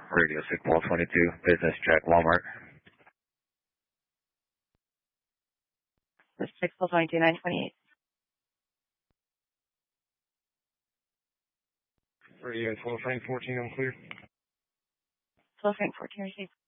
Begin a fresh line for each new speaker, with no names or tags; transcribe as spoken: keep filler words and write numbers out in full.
Radio Signal twenty-two, business check, Walmart.
Signal twenty-two, nine twenty-eight.
Radio twelve Frank fourteen, I'm clear.
twelve Frank fourteen, received.